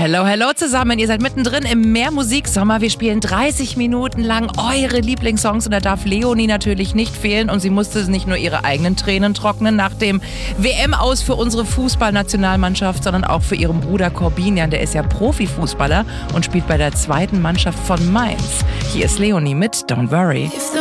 Hello, hello zusammen. Ihr seid mittendrin im Mehrmusik-Sommer. Wir spielen 30 Minuten lang eure Lieblingssongs und da darf Leonie natürlich nicht fehlen. Und sie musste nicht nur ihre eigenen Tränen trocknen nach dem WM-Aus für unsere Fußballnationalmannschaft, sondern auch für ihren Bruder Corbinian. Der ist ja Profifußballer und spielt bei der zweiten Mannschaft von Mainz. Hier ist Leonie mit Don't Worry.